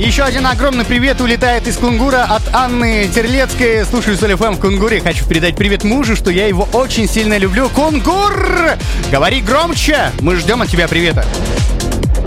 Еще один огромный привет улетает из Кунгура от Анны Терлецкой. Слушаю Соль ФМ в Кунгуре. Хочу передать привет мужу, что я его очень сильно люблю. Кунгур! Говори громче! Мы ждем от тебя привета.